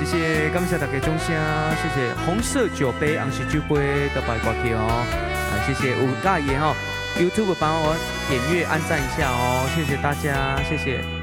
谢，感谢大家掌声，谢谢红色酒杯、红色酒杯的白瓜 K 哦，谢谢吴大爷哈，YouTube 帮我点阅、按赞一下哦，谢谢大家，谢谢。